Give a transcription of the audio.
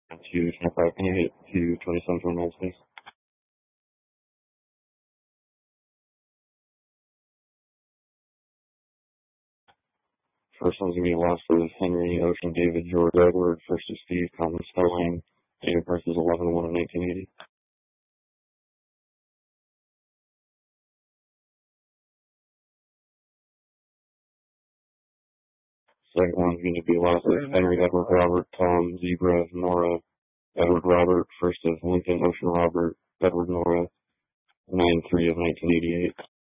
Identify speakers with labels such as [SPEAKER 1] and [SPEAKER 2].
[SPEAKER 1] To 25, can you hit to 27 from United States? First one's going to be lost with Henry, Ocean, David, George, Edward. First is Steve, common spelling. Date of birth is 11/1 of 1980. Second one's going to be lost with Henry, Edward, Robert, Tom, Zebra, Nora, Edward, Robert. First is Lincoln, Ocean, Robert, Edward, Nora. 9/3 of 1988.